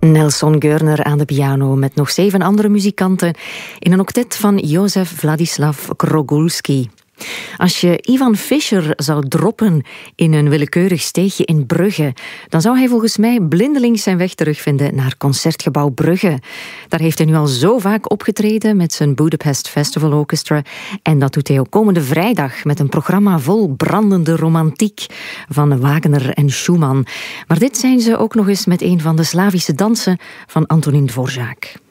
Nelson Görner aan de piano met nog 7 andere muzikanten in een octet van Jozef Vladislav Krogulski. Als je Ivan Fischer zou droppen in een willekeurig steegje in Brugge, dan zou hij volgens mij blindelings zijn weg terugvinden naar Concertgebouw Brugge. Daar heeft hij nu al zo vaak opgetreden met zijn Budapest Festival Orchestra. En dat doet hij ook komende vrijdag met een programma vol brandende romantiek van Wagner en Schumann. Maar dit zijn ze ook nog eens met een van de Slavische dansen van Antonin Dvorak.